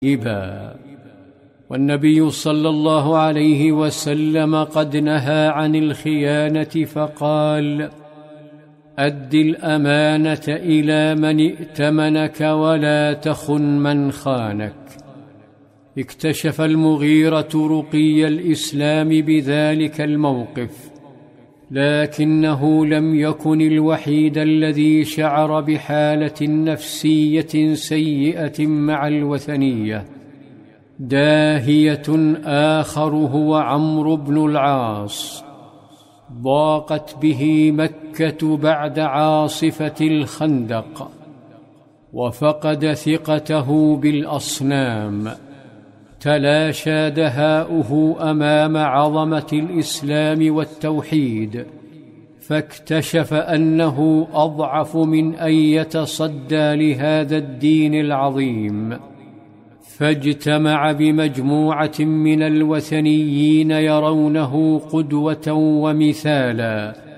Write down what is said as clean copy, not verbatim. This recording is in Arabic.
طيبا. والنبي صلى الله عليه وسلم قد نهى عن الخيانة فقال: أد الأمانة إلى من ائتمنك ولا تخن من خانك. اكتشف المغيرة رقي الإسلام بذلك الموقف، لكنه لم يكن الوحيد الذي شعر بحالة نفسية سيئة مع الوثنية. داهية آخر هو عمرو بن العاص، ضاقت به مكة بعد عاصفة الخندق، وفقد ثقته بالأصنام، تلاشى دهاؤه أمام عظمة الإسلام والتوحيد، فاكتشف أنه أضعف من أن يتصدى لهذا الدين العظيم، فاجتمع بمجموعة من الوثنيين يرونه قدوة ومثالا،